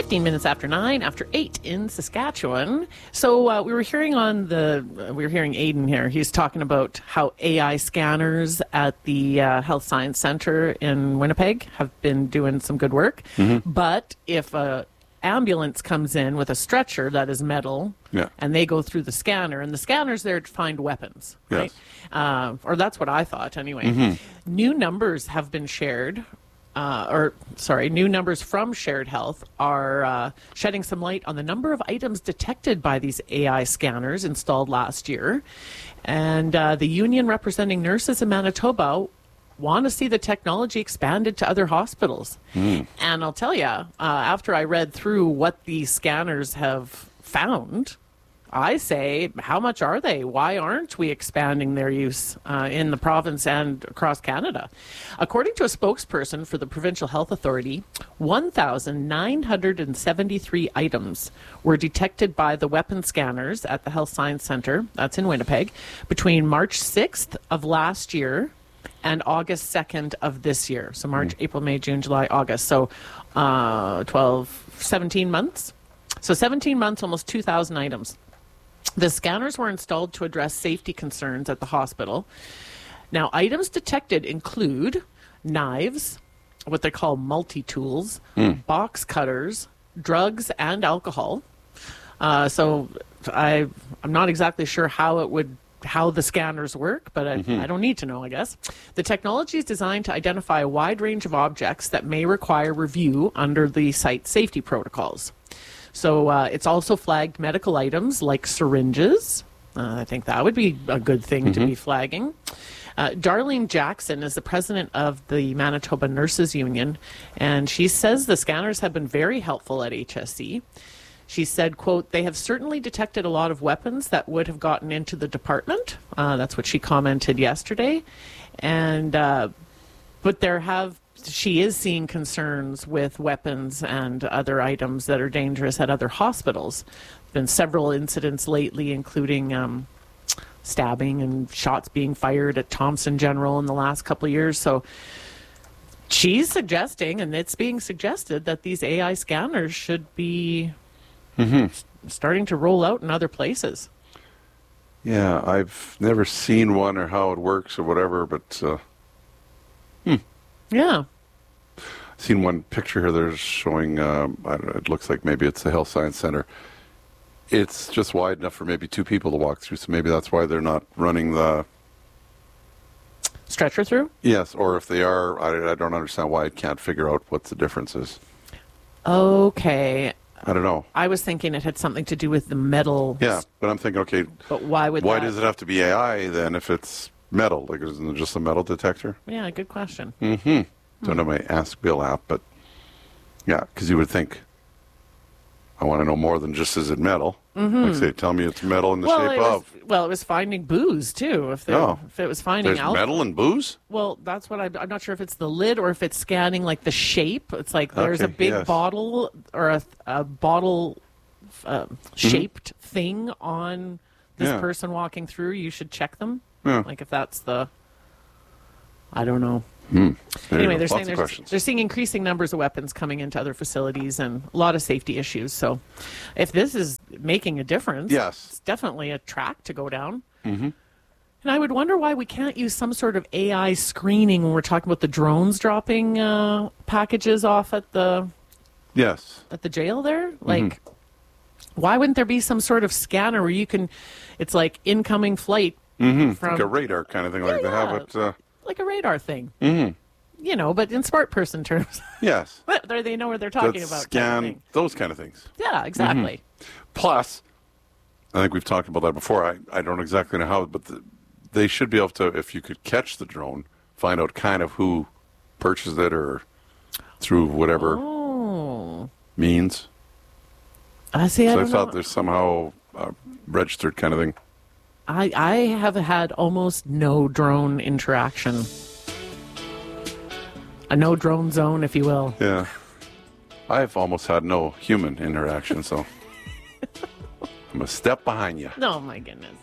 15 minutes after 9, after 8 in Saskatchewan. So we were hearing Aidan here. He's talking about how AI scanners at the Health Science Centre in Winnipeg have been doing some good work. But if a ambulance comes in with a stretcher that is metal, and they go through the scanner, and the scanner's there to find weapons, right? Or that's what I thought anyway. New numbers have been shared. New numbers from Shared Health are shedding some light on the number of items detected by these AI scanners installed last year. And the union representing nurses in Manitoba want to see the technology expanded to other hospitals. And I'll tell you, after I read through what these scanners have found, I say, how much are they? Why aren't we expanding their use in the province and across Canada? According to a spokesperson for the Provincial Health Authority, 1,973 items were detected by the weapon scanners at the Health Science Centre, that's in Winnipeg, between March 6th of last year and August 2nd of this year. So March, April, May, June, July, August. So 17 months. So 17 months, almost 2,000 items. The scanners were installed to address safety concerns at the hospital. Now, items detected include knives, what they call multi-tools, box cutters, drugs, and alcohol. So I'm not exactly sure how the scanners work, but I don't need to know, I guess. The technology is designed to identify a wide range of objects that may require review under the site safety protocols. So it's also flagged medical items like syringes. I think that would be a good thing to be flagging. Darlene Jackson is the president of the Manitoba Nurses Union, and she says the scanners have been very helpful at HSC. She said, quote, they have certainly detected a lot of weapons that would have gotten into the department. That's what she commented yesterday. And but she is seeing concerns with weapons and other items that are dangerous at other hospitals. There have been several incidents lately, including stabbing and shots being fired at Thompson General in the last couple of years. So she's suggesting, and it's being suggested, that these AI scanners should be starting to roll out in other places. Yeah, I've never seen one or how it works or whatever, but yeah. I've seen one picture here. They're showing, I don't know, it looks like maybe it's the Health Science Centre. It's just wide enough for maybe two people to walk through, so maybe that's why they're not running the stretcher through? Yes, or if they are, I don't understand why I can't figure out what the difference is. Okay. I don't know. I was thinking it had something to do with the metal. Yeah, but I'm thinking, okay, but why does it have to be AI then if it's metal? Like, isn't it just a metal detector? Yeah, good question. Don't have my Ask Bill app, but yeah, because you would think, I want to know more than just is it metal. Like, say, tell me it's metal in the shape of. Well, it was finding booze, too. If it was finding alcohol. There's metal in booze? Well, that's what I'm not sure if it's the lid or if it's scanning, like, the shape. It's like there's a big bottle or a bottle shaped thing on this person walking through. You should check them. Yeah. Like, if that's the... I don't know. Anyway, they're saying they're seeing increasing numbers of weapons coming into other facilities and a lot of safety issues. So if this is making a difference, it's definitely a track to go down. And I would wonder why we can't use some sort of AI screening when we're talking about the drones dropping packages off at the jail there. Like, why wouldn't there be some sort of scanner where you can, it's like incoming flight from like a radar kind of thing, like they have it. Like a radar thing. You know, but in smart person terms. Yes. They know what they're talking about. Scan, those kind of things. Yeah, exactly. Plus, I think we've talked about that before. I don't exactly know how, but they should be able to, if you could catch the drone, find out kind of who purchased it or through whatever means. I thought there's somehow a registered kind of thing. I have had almost no drone interaction. A no drone zone, if you will. Yeah. I've almost had no human interaction, so I'm a step behind you. Oh, my goodness.